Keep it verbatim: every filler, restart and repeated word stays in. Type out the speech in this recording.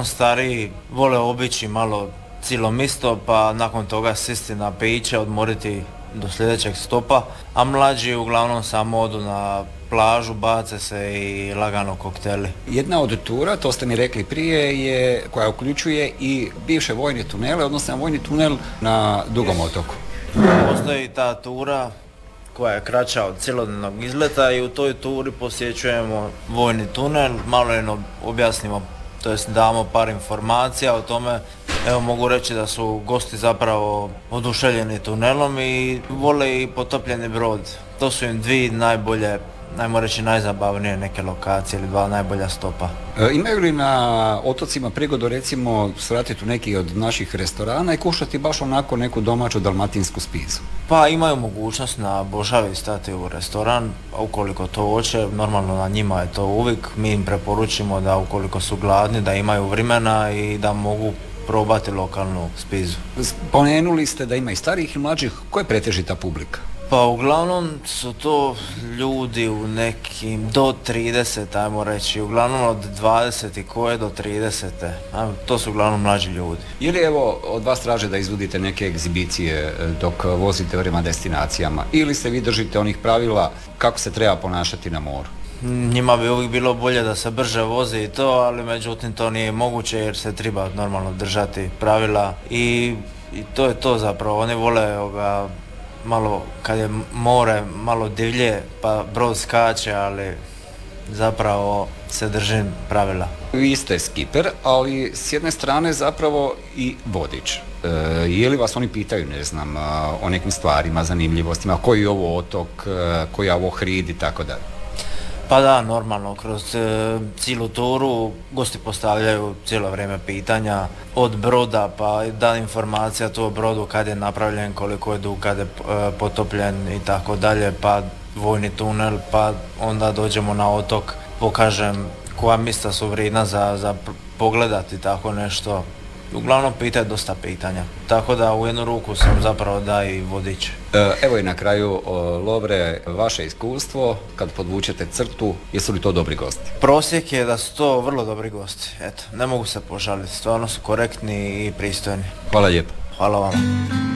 stariji vole obići malo cijelo misto, pa nakon toga sisti na piće, odmoriti do sljedećeg stopa, a mlađi uglavnom samo odu na plažu, bace se i lagano kokteli. Jedna od tura, to ste mi rekli prije, je koja uključuje i bivše vojne tunele, odnosno vojni tunel na Dugom otoku. Postoji ta tura koja je kraća od cjelodnevnog izleta i u toj turi posjećujemo vojni tunel, malo jedno objasnimo, to jest damo par informacija o tome. Evo, mogu reći da su gosti zapravo oduševljeni tunelom i vole i potopljeni brod. To su im dvije najbolje, najmo reći najzabavnije neke lokacije ili dva najbolja stopa. E, imaju li na otocima prigodu recimo svratiti u neki od naših restorana i kušati baš onako neku domaću dalmatinsku spizu? Pa imaju mogućnost na Božavi stati u restoran, a ukoliko to hoće, normalno na njima je to uvijek. Mi im preporučimo da ukoliko su gladni, da imaju vremena i da mogu probati lokalnu spizu. Spomenuli ste da ima i starijih i mlađih, koja je pretežita publika? Pa uglavnom su to ljudi u nekim do trideset, ajmo reći, uglavnom od dvadeset i koje do trideset. To su uglavnom mlađi ljudi. Je li evo od vas traže da izvodite neke egzibicije dok vozite prema destinacijama ili se vi držite onih pravila kako se treba ponašati na moru? Njima bi uvijek bilo bolje da se brže vozi i to, ali međutim to nije moguće jer se treba normalno držati pravila i, i to je to zapravo. Oni vole ovoga, malo kad je more malo divlje pa brod skače, ali zapravo se držim pravila. Vi ste skiper, ali s jedne strane zapravo i vodič. E, je li vas oni pitaju, ne znam, o nekim stvarima, zanimljivostima, koji je ovo otok, koji je ovo hrid i tako dalje? Pa da, normalno, kroz e, cijelu turu gosti postavljaju cijelo vrijeme pitanja od broda, pa da informacija tu o brodu kad je napravljen, koliko je dug, kad je e, potopljen i tako dalje, pa vojni tunel, pa onda dođemo na otok, pokažem koja mjesta su vrijedna za, za pogledati tako nešto. Uglavnom pitaju dosta pitanja, tako da u jednu ruku sam zapravo da i vodič. Evo i na kraju, Lovre, vaše iskustvo, kad podvučete crtu, jesu li to dobri gosti? Prosjek je da su to vrlo dobri gosti, eto, ne mogu se požaliti, stvarno su korektni i pristojni. Hvala lijepo. Hvala vam.